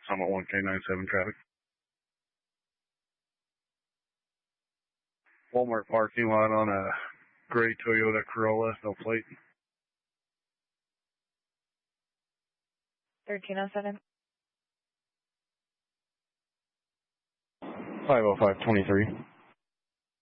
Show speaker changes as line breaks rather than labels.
Summit 1K97 traffic. Walmart parking lot on a gray Toyota Corolla, no plate.
1307.
50523.